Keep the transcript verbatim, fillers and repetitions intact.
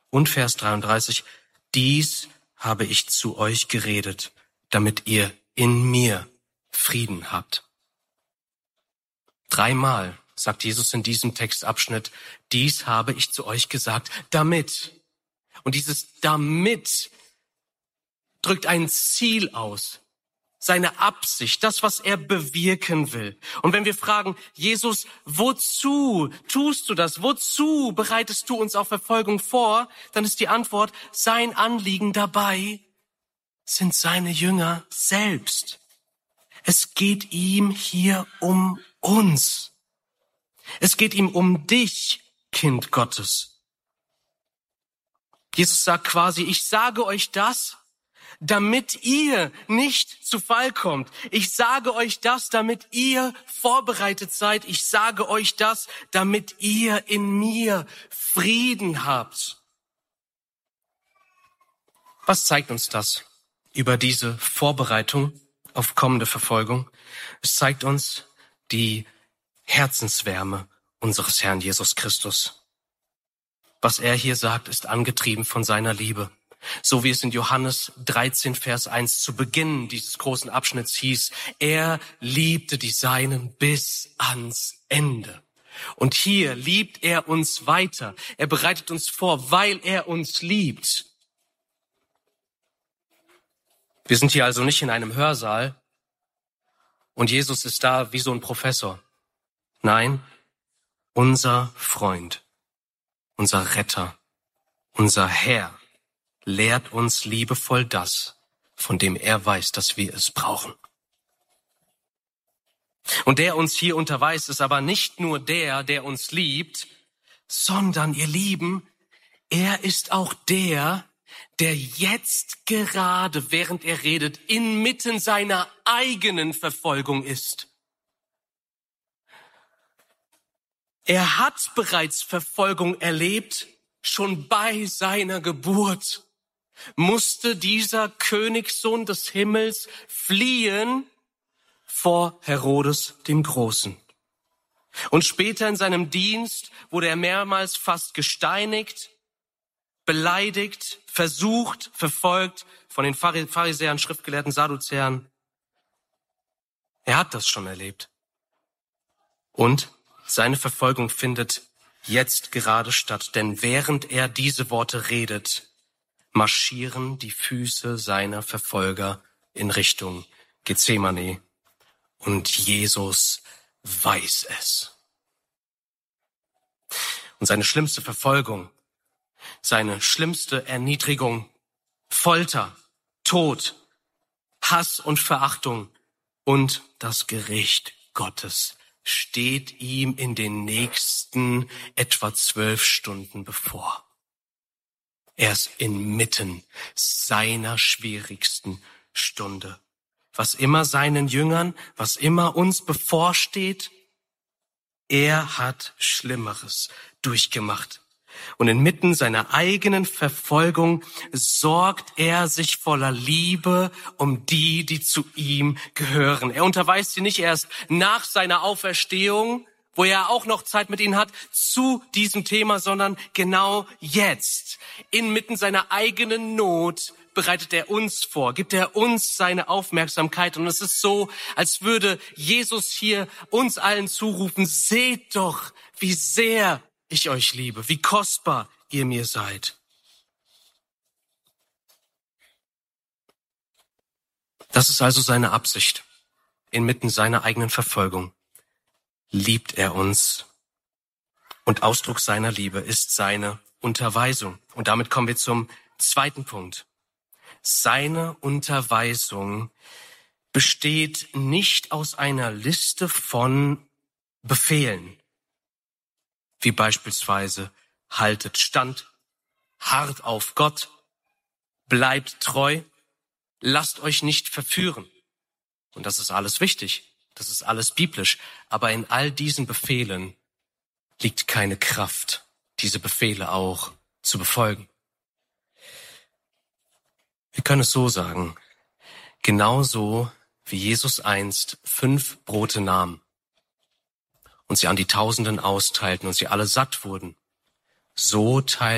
Und Vers dreiunddreißig, dies habe ich zu euch geredet, damit ihr in mir Frieden habt. Dreimal sagt Jesus in diesem Textabschnitt, dies habe ich zu euch gesagt, damit. Und dieses damit drückt ein Ziel aus, seine Absicht, das, was er bewirken will. Und wenn wir fragen, Jesus, wozu tust du das? Wozu bereitest du uns auf Verfolgung vor? Dann ist die Antwort, sein Anliegen dabei sind seine Jünger selbst. Es geht ihm hier um uns. Es geht ihm um dich, Kind Gottes. Jesus sagt quasi, ich sage euch das, damit ihr nicht zu Fall kommt. Ich sage euch das, damit ihr vorbereitet seid. Ich sage euch das, damit ihr in mir Frieden habt. Was zeigt uns das über diese Vorbereitung auf kommende Verfolgung? Es zeigt uns die Herzenswärme unseres Herrn Jesus Christus. Was er hier sagt, ist angetrieben von seiner Liebe. So wie es in Johannes dreizehn, Vers eins zu Beginn dieses großen Abschnitts hieß, er liebte die Seinen bis ans Ende. Und hier liebt er uns weiter. Er bereitet uns vor, weil er uns liebt. Wir sind hier also nicht in einem Hörsaal und Jesus ist da wie so ein Professor. Nein, unser Freund, unser Retter, unser Herr lehrt uns liebevoll das, von dem er weiß, dass wir es brauchen. Und der uns hier unterweist, ist aber nicht nur der, der uns liebt, sondern, ihr Lieben, er ist auch der, der jetzt gerade, während er redet, inmitten seiner eigenen Verfolgung ist. Er hat bereits Verfolgung erlebt, schon bei seiner Geburt musste dieser Königssohn des Himmels fliehen vor Herodes dem Großen. Und später in seinem Dienst wurde er mehrmals fast gesteinigt, beleidigt, versucht, verfolgt von den Pharisäern, Schriftgelehrten, Sadduzäern. Er hat das schon erlebt. Und seine Verfolgung findet jetzt gerade statt, denn während er diese Worte redet, marschieren die Füße seiner Verfolger in Richtung Gethsemane. Und Jesus weiß es. Und seine schlimmste Verfolgung, seine schlimmste Erniedrigung, Folter, Tod, Hass und Verachtung und das Gericht Gottes steht ihm in den nächsten etwa zwölf Stunden bevor. Er ist inmitten seiner schwierigsten Stunde. Was immer seinen Jüngern, was immer uns bevorsteht, er hat Schlimmeres durchgemacht. Und inmitten seiner eigenen Verfolgung sorgt er sich voller Liebe um die, die zu ihm gehören. Er unterweist sie nicht erst nach seiner Auferstehung, wo er auch noch Zeit mit ihnen hat, zu diesem Thema, sondern genau jetzt, inmitten seiner eigenen Not, bereitet er uns vor, gibt er uns seine Aufmerksamkeit. Und es ist so, als würde Jesus hier uns allen zurufen, seht doch, wie sehr ich euch liebe, wie kostbar ihr mir seid. Das ist also seine Absicht. Inmitten seiner eigenen Verfolgung liebt er uns. Und Ausdruck seiner Liebe ist seine Unterweisung. Und damit kommen wir zum zweiten Punkt. Seine Unterweisung besteht nicht aus einer Liste von Befehlen, wie beispielsweise haltet stand, harrt auf Gott, bleibt treu, lasst euch nicht verführen. Und das ist alles wichtig, das ist alles biblisch. Aber in all diesen Befehlen liegt keine Kraft, diese Befehle auch zu befolgen. Wir können es so sagen, genauso wie Jesus einst fünf Brote nahm und sie an die Tausenden austeilten und sie alle satt wurden, so teilt